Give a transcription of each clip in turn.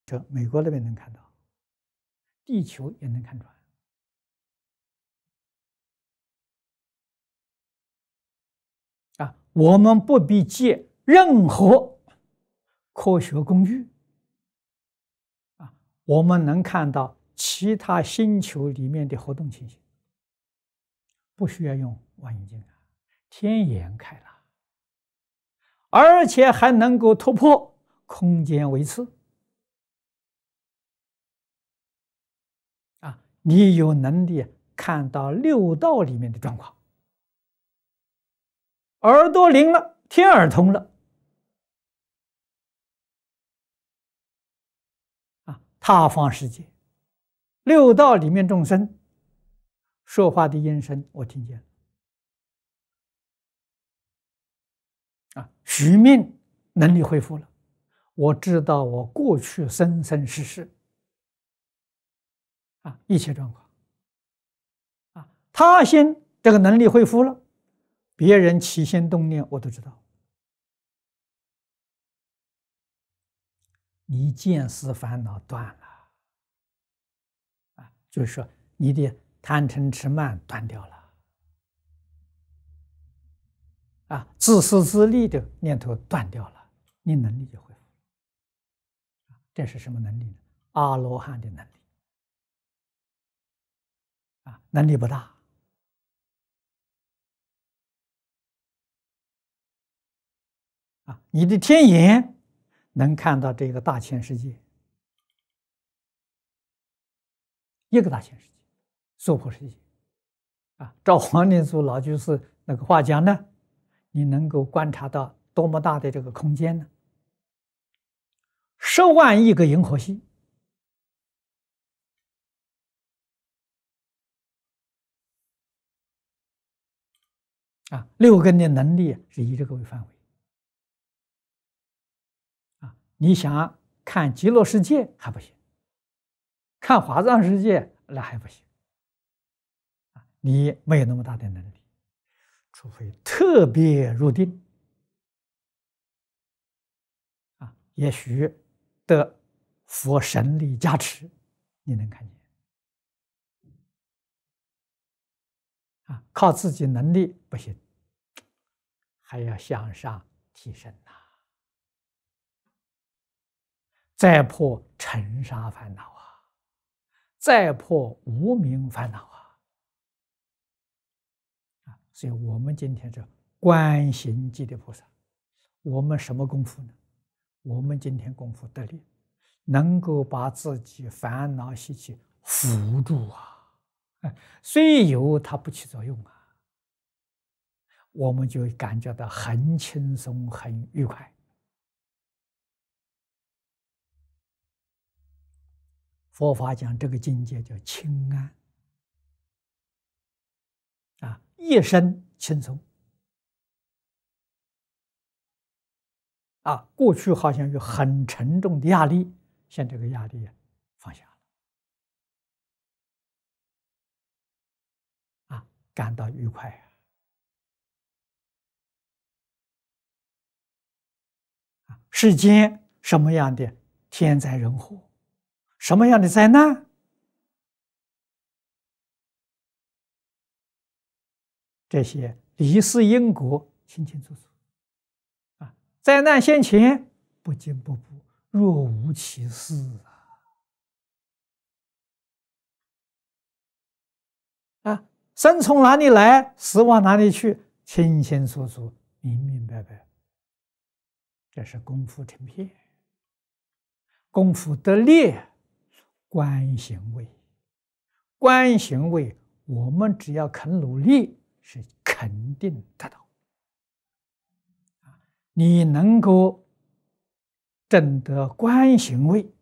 这美国那边能看到，地球也能看穿。我们不必借任何科学工具，我们能看到其他星球里面的活动情形，不需要用望远镜，天眼开了，而且还能够突破空间维次。你有能力看到六道里面的状况，耳朵灵了，天耳通了，他方世界，六道里面众生说话的音声我听见了，许命能力恢复了，我知道我过去生生世世一切状况，他心这个能力恢复了，别人起心动念我都知道。你见思烦恼断了，就是说你的贪嗔痴慢断掉了，自私自利的念头断掉了，你能力就恢复。这是什么能力呢？阿罗汉的能力。能力不大，你的天眼能看到这个大千世界，一个大千世界，娑婆世界，照黄念祖老居士那个话讲呢，你能够观察到多么大的这个空间呢？10万亿个银河系，六根的能力是以这个为范围。你想看极乐世界还不行，看华藏世界那还不行，你没有那么大的能力，除非特别入定，也许得佛神力加持，你能看见。靠自己能力不行，还要向上提升再破尘沙烦恼再破无明烦恼所以我们今天是观行记的菩萨，我们什么功夫呢？我们今天功夫得力，能够把自己烦恼习气扶住虽有它不起作用我们就感觉到很轻松很愉快。佛法讲这个境界叫清安一身轻松过去好像有很沉重的压力，现在这个压力放下了感到愉快世间什么样的天灾人祸，什么样的灾难，这些理事因果清清楚楚灾难现前不惊不怖，若无其事生从哪里来，死往哪里去，清清楚楚，明明白白。这是功夫成片，功夫得力，观行位。观行位，我们只要肯努力，是肯定得到。你能够证得观行位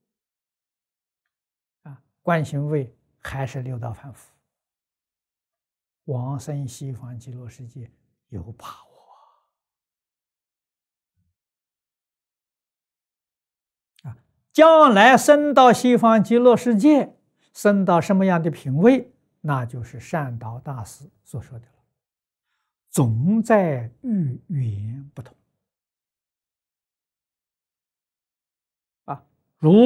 观行位还是六道凡夫，往生西方极乐世界有把握将来升到西方极乐世界，升到什么样的品位，那就是善导大师所说的了，总在遇缘不同如